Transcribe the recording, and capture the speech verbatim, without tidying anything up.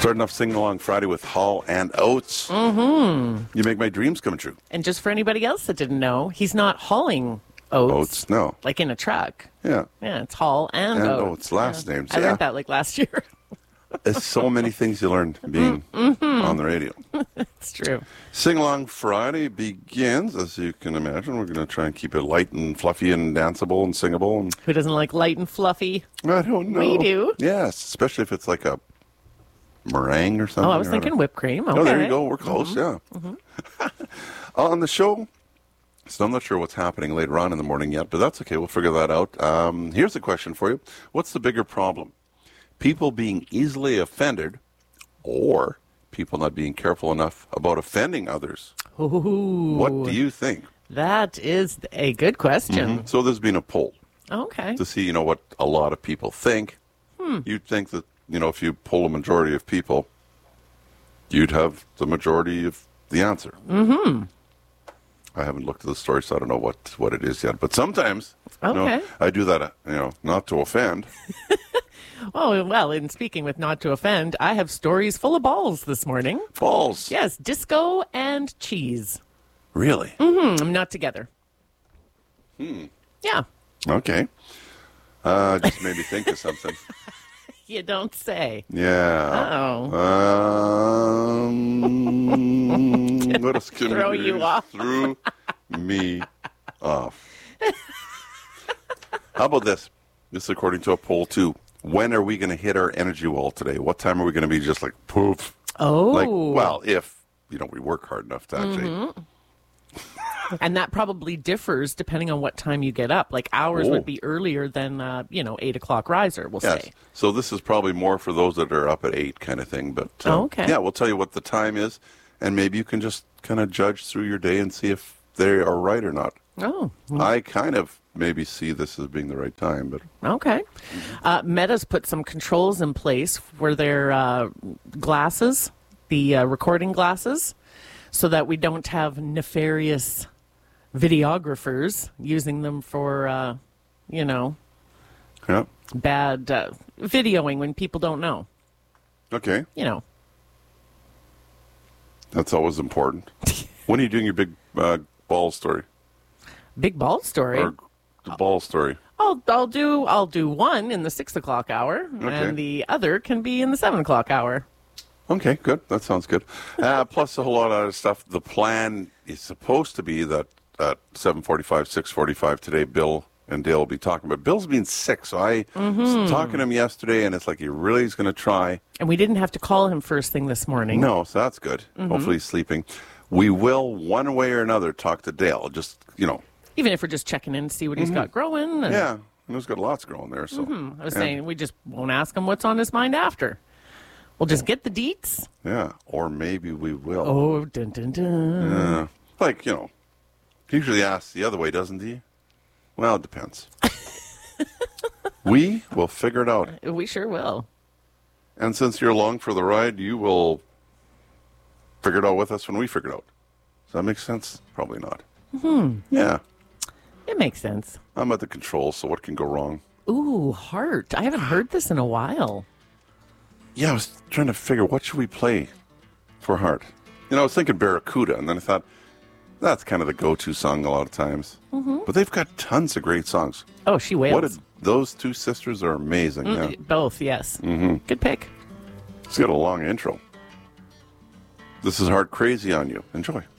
Starting off Sing Along Friday with Hall and Oates. Mm-hmm. You make my dreams come true. And just for anybody else that didn't know, he's not hauling oats. Oats, no. Like in a truck. Yeah. Yeah, it's Hall and, And Oates. Oates, last yeah. name. I Yeah. learned that like last year. There's so many things you learn being mm-hmm. on the radio. It's true. Sing Along Friday begins, as you can imagine. We're going to try and keep it light and fluffy and danceable and singable. And Who doesn't like light and fluffy? I don't know. We do. Yes, especially if it's like a meringue or something. Oh, I was or thinking a... whipped cream. Okay. Oh, there you go. We're close, mm-hmm. yeah. Mm-hmm. On the show, so I'm not sure what's happening later on in the morning yet, but that's okay. We'll figure that out. Um, here's a question for you. What's the bigger problem? People being easily offended or people not being careful enough about offending others? Ooh, what do you think? That is a good question. Mm-hmm. So there's been a poll Okay. to see, you know, what a lot of people think. Hmm. You'd think that, you know, if you poll a majority of people, you'd have the majority of the answer. Mm-hmm. I haven't looked at the story, so I don't know what, what it is yet. But sometimes, Okay. you know, I do that, uh, you know, not to offend. Oh, well, in speaking with not to offend, I have stories full of balls this morning. Balls. Yes, disco and cheese. Really? Mm-hmm. Not together. Hmm. Yeah. Okay. Uh, just made me think of something. You don't say. Yeah. Uh-oh. Um, what else can Throw we you off. Threw me off. How about this? This is according to a poll, too. When are we going to hit our energy wall today? What time are we going to be just like, poof? Oh. Like, well, if, you know, we work hard enough to actually... Mm-hmm. And that probably differs depending on what time you get up. Like ours Oh. would be earlier than, uh, you know, eight o'clock riser, we'll Yes. say. So this is probably more for those that are up at eight kind of thing. But uh, Oh, okay. yeah, we'll tell you what the time is, and maybe you can just kind of judge through your day and see if they are right or not. Oh. I kind of maybe see this as being the right time, but Okay. Uh, Meta's put some controls in place for their uh, glasses, the uh, recording glasses, so that we don't have nefarious videographers using them for, uh, you know, yeah. bad uh, videoing when people don't know. Okay, You know. that's always important. When are you doing your big uh, ball story Big ball story. or the ball story? I'll I'll do I'll do one in the six o'clock hour, Okay. and the other can be in the seven o'clock hour. Okay, good. That sounds good. Uh, plus a whole lot of other stuff. The plan is supposed to be that at seven forty-five, six forty-five today, Bill and Dale will be talking. But Bill's been sick, so I Mm-hmm. was talking to him yesterday, and it's like he really is going to try. And we didn't have to call him first thing this morning. No, so that's good. Mm-hmm. Hopefully he's sleeping. We will, one way or another, talk to Dale. Just, you know. Even if we're just checking in to see what he's got growing. And, Yeah, and he's got lots growing there. So I was And- saying we just won't ask him what's on his mind after. We'll just get the deets. Yeah, or maybe we will. Oh, dun dun dun. Yeah. Like, you know, he usually asks the other way, doesn't he? Well, it depends. We will figure it out. We sure will. And since you're along for the ride, you will figure it out with us when we figure it out. Does that make sense? Probably not. Hmm. Yeah. It makes sense. I'm at the controls, so what can go wrong? Ooh, heart. I haven't heard this in a while. Yeah, I was trying to figure what should we play for Heart. You know, I was thinking Barracuda, and then I thought that's kind of the go-to song a lot of times. Mm-hmm. But they've got tons of great songs. Oh, she wails. What did, those two sisters are amazing. Mm, Yeah. Both, yes. Mm-hmm. Good pick. It's got a long intro. This is Heart Crazy on You. Enjoy.